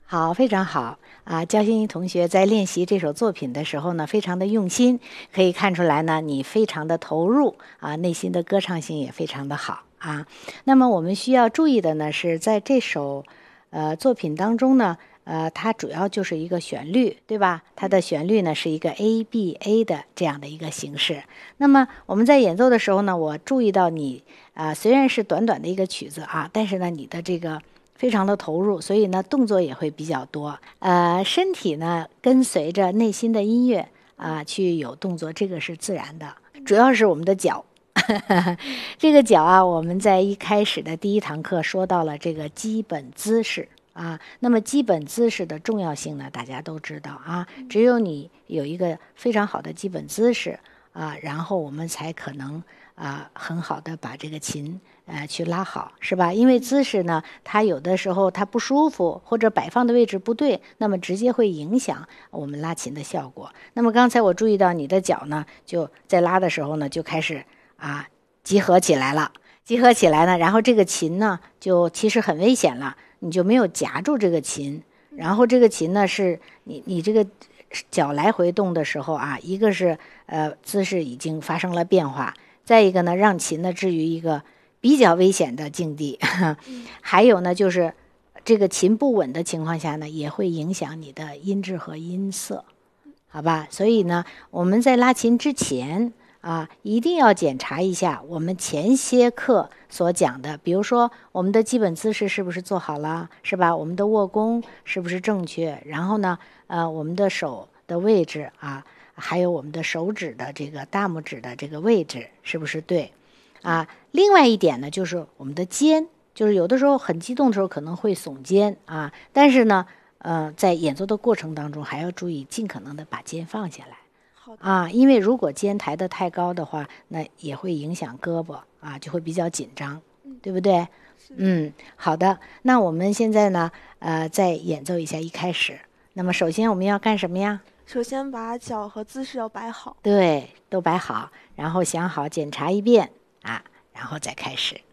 好，非常好啊！焦欣怡同学在练习这首作品的时候呢，非常的用心，可以看出来呢，你非常的投入啊，内心的歌唱性也非常的好啊。那么我们需要注意的呢，是在这首作品当中呢，它主要就是一个旋律，对吧？它的旋律呢是一个 ABA 的这样的一个形式。那么我们在演奏的时候呢，我注意到你虽然是短短的一个曲子啊，但是呢，你的这个非常的投入，所以呢，动作也会比较多。身体呢跟随着内心的音乐去有动作，这个是自然的。主要是我们的脚，这个脚啊，我们在一开始的第一堂课说到了这个基本姿势啊。那么基本姿势的重要性呢，大家都知道啊。只有你有一个非常好的基本姿势啊，然后我们才可能很好的把这个琴去拉好，是吧？因为姿势呢，它有的时候它不舒服，或者摆放的位置不对，那么直接会影响我们拉琴的效果。那么刚才我注意到你的脚呢，就在拉的时候呢，就开始集合起来了。集合起来呢，然后这个琴呢，就其实很危险了，你就没有夹住这个琴。然后这个琴呢，是你这个脚来回动的时候啊，一个是姿势已经发生了变化，再一个呢，让琴呢置于一个比较危险的境地。还有呢，就是这个琴不稳的情况下呢，也会影响你的音质和音色，好吧？所以呢，我们在拉琴之前一定要检查一下我们前些课所讲的，比如说我们的基本姿势是不是做好了，是吧？我们的握弓是不是正确？然后呢，我们的手的位置还有我们的手指的这个大拇指的这个位置是不是对？另外一点呢，就是我们的肩，就是有的时候很激动的时候可能会耸肩但是呢，在演奏的过程当中还要注意尽可能的把肩放下来。因为如果肩抬得太高的话，那也会影响胳膊就会比较紧张，对不对？好的。那我们现在呢，再演奏一下一开始。那么首先我们要干什么呀？ 首先把脚和姿势要摆好。 对，都摆好，然后想好检查一遍然后再开始。